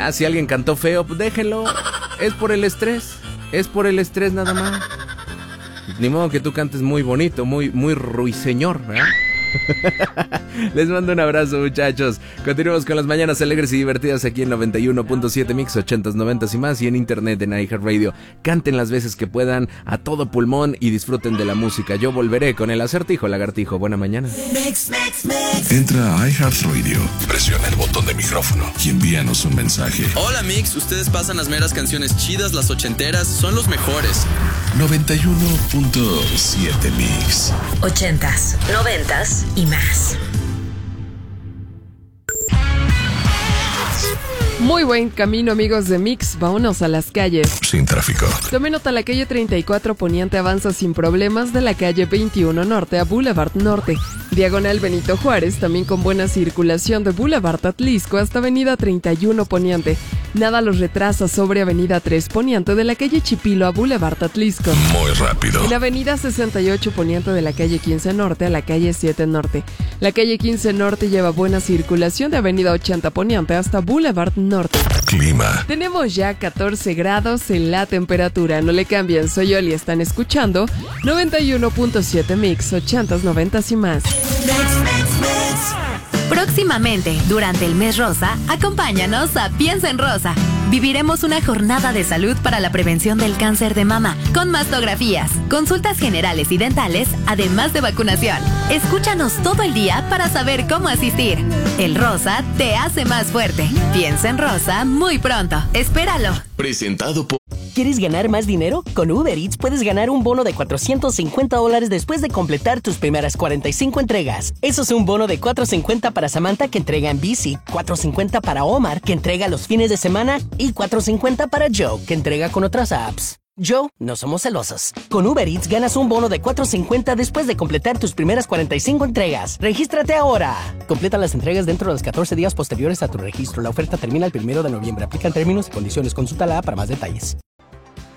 Ya, si alguien cantó feo, pues déjenlo. Es por el estrés. Es por el estrés nada más. Ni modo que tú cantes muy bonito, muy ruiseñor, ¿verdad? Les mando un abrazo, muchachos. Continuamos con las mañanas alegres y divertidas aquí en 91.7 Mix, 80s, 90s y más, y en internet en iHeartRadio. Canten las veces que puedan, a todo pulmón, y disfruten de la música. Yo volveré con el acertijo lagartijo. Buena mañana. Mix. Entra a iHeartRadio, presiona el botón de micrófono y envíanos un mensaje. Hola Mix, ustedes pasan las meras canciones chidas, las ochenteras, son los mejores. 91.7 Mix. 80s, 90s y más. Muy buen camino, amigos de Mix. Vámonos a las calles. Sin tráfico. Tome nota, la calle 34 Poniente avanza sin problemas de la calle 21 Norte a Boulevard Norte. Diagonal Benito Juárez, también con buena circulación de Boulevard Atlisco hasta Avenida 31 Poniente. Nada los retrasa sobre Avenida 3 Poniente de la calle Chipilo a Boulevard Atlisco. Muy rápido. En Avenida 68 Poniente de la calle 15 Norte a la calle 7 Norte. La calle 15 Norte lleva buena circulación de Avenida 80 Poniente hasta Boulevard Norte. Clima. Tenemos ya 14 grados en la temperatura. No le cambien, soy Oli, están escuchando 91.7 Mix, 80s, 90s y más. Próximamente, durante el mes rosa, acompáñanos a Piensa en Rosa. Viviremos una jornada de salud para la prevención del cáncer de mama, con mastografías, consultas generales y dentales, además de vacunación. Escúchanos todo el día para saber cómo asistir. El rosa te hace más fuerte. Piensa en Rosa muy pronto. Espéralo. Presentado por... ¿Quieres ganar más dinero? Con Uber Eats puedes ganar un bono de $450 después de completar tus primeras 45 entregas. Eso es un bono de $450 para Samantha, que entrega en bici, $450 para Omar, que entrega los fines de semana, y $450 para Joe, que entrega con otras apps. Joe, no somos celosos. Con Uber Eats ganas un bono de $450 después de completar tus primeras 45 entregas. ¡Regístrate ahora! Completa las entregas dentro de los 14 días posteriores a tu registro. La oferta termina el 1 de noviembre. Aplican términos y condiciones. Consulta la app para más detalles.